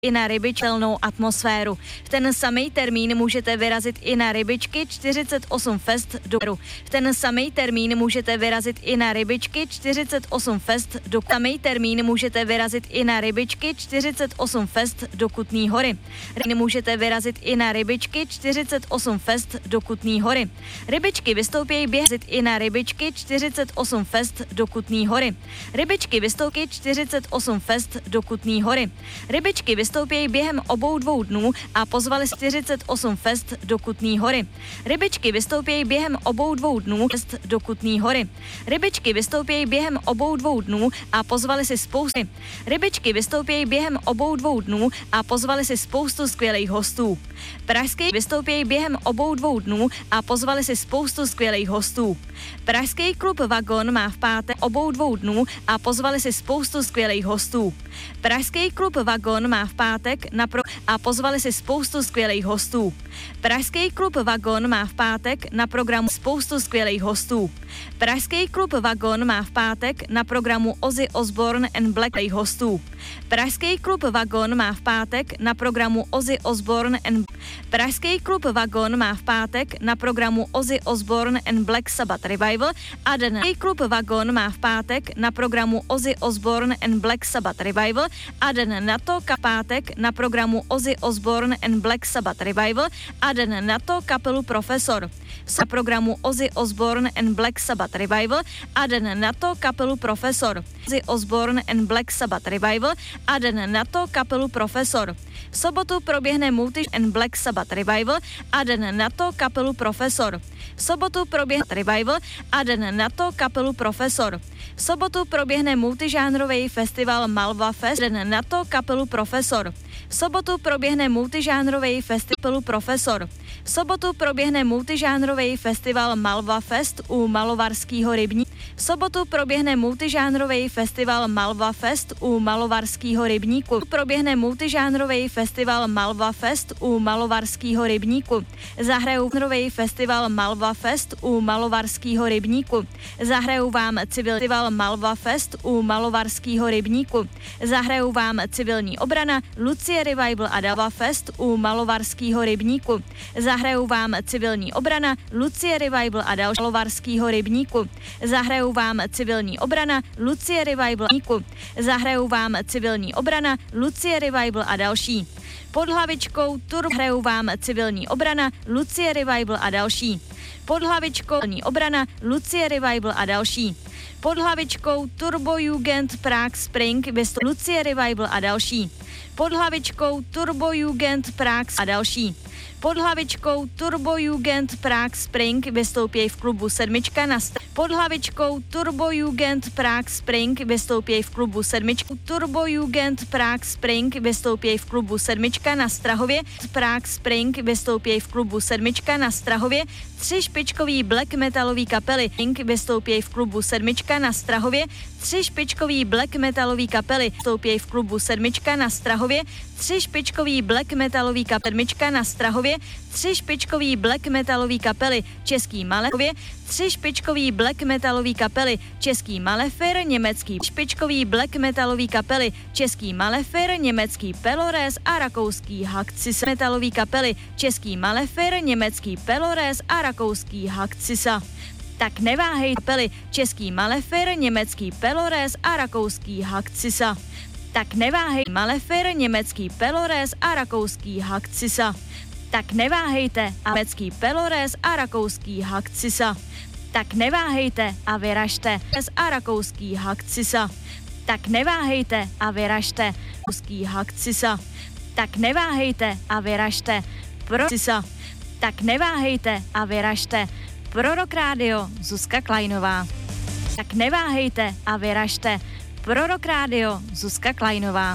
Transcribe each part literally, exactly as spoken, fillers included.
i na rybičelnou atmosféru. V ten samý termín můžete vyrazit i na Rybičky čtyřicet osm Fest do Karu. V ten samý termín můžete vyrazit i na Rybičky čtyřicet osm Fest do samý termín můžete vyrazit i na Rybičky čtyřicet osm Fest do Kutný Hory. Můžete vyrazit i na Rybičky čtyřicet osm Fest do Kutný Hory. Rybičky vystoupí během i na Rybičky čtyřicet osm Fest do Kutný Hory. Rybičky vystoupí čtyřicet osm Fest do Kutný Hory. Rybičky vystoupí během obou dvou dnů a pozvali čtyřicet osm Fest do Kutný Hory. Rybičky vystoupí během obou dvou dnů Fest do Kutný Hory. Rybičky vystoupí během obou dvou dnů a pozvali si spoustu. Rybičky vystoupí během obou dvou dnů a pozvali si spoustu skvělých hostů. Pražský vystoupí během obou dvou dnů a pozvali si spoustu skvělých hostů. Pražský klub Vagon má v pátek obou dvou dnů a pozvali si spoustu skvělých hostů. Pražský klub Vagon má v pátek na pro a pozvali si spoustu skvělých hostů. Pražský klub Vagon má v pátek na programu spoustu skvělých hostů. Pražský klub Vagon má v pátek na programu Ozzy Osbourne and Black hostů. Pražský klub Vagon má v pátek na programu Ozzy Osbourne and Pražský klub Vagon má v pátek na programu Ozzy Osbourne and Black Sabbath Revival a den Pražský klub Vagon má v pátek na programu Ozzy Osbourne and Black Sabbath Revival a den na to ka pátek na programu Ozzy Osbourne and Black Sabbath Revival a den na to kapelu Profesor. Na programu Ozzy Osbourne and Black Sabbath Revival a den na to kapelu Profesor. Ozzy Osbourne and Black Sabbath Revival a den na to kapelu Profesor. V sobotu proběhne Multi and Black Sabbath Revival a den na to kapelu Profesor. V sobotu proběhne Revival a den na to kapelu Profesor. V sobotu proběhne multižánrový festival Malva Fest, den na to kapelu Profesor. V sobotu proběhne multižánrový festival Profesor. V sobotu proběhne multižánrový festival Malva Fest u Malovarského rybníku. V sobotu proběhne multižánrový festival Malva Fest u Malovarského rybníku. Proběhne multižánrový festival Malva Fest u Malovarského rybníku. Zahrajou nový festival Malva Fest u Malovarského rybníku. Zahrajou vám civilní festival Malva Fest u Malovarského rybníku. Zahrajou vám civilní obrana, Lucie Revival a Dalva Fest u Malovarského rybníku. Zahrajou vám civilní obrana, Lucie Revival a další Malovarského rybníku. Zahrajou vám civilní obrana, Lucie Revival rybníku. Civilní vám civilní obrana, Lucie Revival a další. Pod hlavičkou Tur hrajou vám civilní obrana, Lucie Revival a další. Pod hlavičkou civilní obrana, Lucie Revival a další. Pod hlavičkou Turbo Jugend Prague Spring vystoupí Lucie Revival a další. Pod hlavičkou Turbo Jugend Prague a další. Pod hlavičkou Turbo Jugend Prague Spring vystoupí v klubu Sedmička na st- Pod hlavičkou Turbo Jugend Prague Spring vystoupí v klubu Sedmička. Turbo Jugend Prague Spring vystoupí v klubu Sedmička na Strahově. Prague Spring vystoupí v klubu Sedmička na Strahově. Tři špičkový black metalový kapely vystoupí v klubu Sedmička na Strahově. Tři špičkový black metalový kapely vystoupí v klubu Sedmička na Strahově. Tři špičkový black metalový kapely Sedmička na Strahově. Tři špičkový black metalový kapely Český Malefir. Tři špičkový black metalový kapely Český Malefir, německý špičkový black metalový kapely Český Malefir, německý Pelores a rakouský Hakcisa. Metalový kapely Český Malefir, německý Pelores a rakouský Hakcisa. Tak neváhej, kapely Český Malefir, německý Pelores a rakouský Hakcisa. Tak neváhej, Malefir, německý Pelores a rakouský Hakcisa. Tak neváhejte a německý Pelores a rakouský Hakcisa. Tak neváhejte a vyražte a rakouský Hakcisa. Tak neváhejte a vyražte rakouský Hakcisa. Tak neváhejte a vyražte pro Cisa. Tak neváhejte a vyražte Prorok Rádio Zuzka Kleinová. Tak neváhejte a vyražte Prorok Rádio Zuzka Kleinová.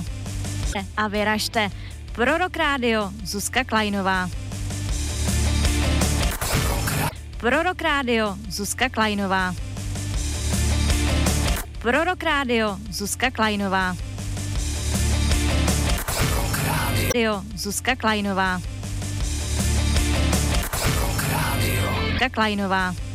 A vyražte Prorok Rádio Zuzka Kleinová. Prorok Rádio Zuzka Kleinová. Prorok Rádio Zuzka Kleinová. Rádio Zuzka Kleinová. Zuzka Kleinová.